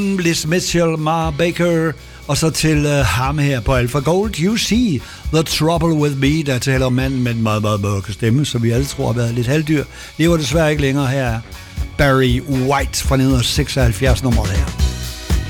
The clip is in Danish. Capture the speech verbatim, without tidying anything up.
Liz Mitchell, Mar Baker, og så til uh, ham her på Alpha Gold, You See The Trouble With Me, der taler om manden med en meget, meget mørke stemme, som vi alle tror har været lidt halvdyr. Lever desværre ikke længere. Her Barry White fra nitten seksoghalvfjerds nummer der.